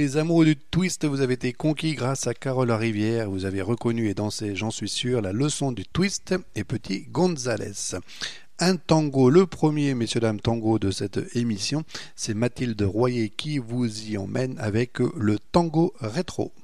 Les amoureux du twist, vous avez été conquis grâce à Carole Rivière. Vous avez reconnu et dansé, j'en suis sûr, la leçon du twist et Petit Gonzalez. Un tango, le premier, messieurs, dames, tango de cette émission, c'est Mathilde Royer qui vous y emmène avec le tango rétro.